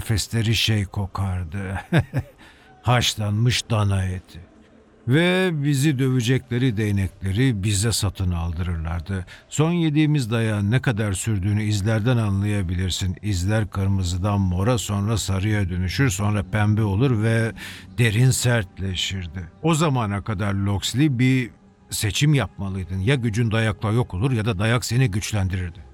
nefesleri şey kokardı. Haşlanmış dana eti. Ve bizi dövecekleri değnekleri bize satın aldırırlardı. Son yediğimiz dayağın ne kadar sürdüğünü izlerden anlayabilirsin. İzler kırmızıdan mora, sonra sarıya dönüşür, sonra pembe olur ve derin sertleşirdi. O zamana kadar Loxley bir seçim yapmalıydın. Ya gücün dayakla yok olur ya da dayak seni güçlendirirdi.